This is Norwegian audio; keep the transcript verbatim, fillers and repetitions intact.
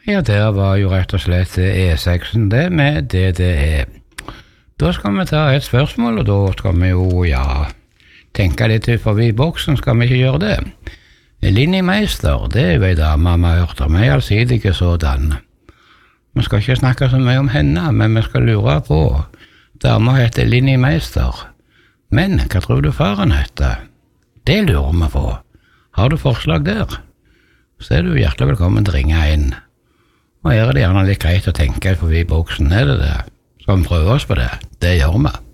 Ja, der var jo rett og slett E seks det med D D E. Da skal vi ta et spørsmål, og da skal vi jo, ja, tenke litt ut forbi boksen, skal vi ikke gjøre det? Linni Meister, det er jo en dame vi har hørt om, er allsidige sådan. Vi skal ikke snakke så mye om henne, men vi skal lure på. Dama heter Linni Meister. Men hva tror du faren heter? Det lurer vi på. Har du forslag der? Så er du hjertelig velkommen til å ringe inn. Og her er det gjerne litt greit å tenke forbi boksen, er det det? Skal vi prøve oss på det? Det gjør vi.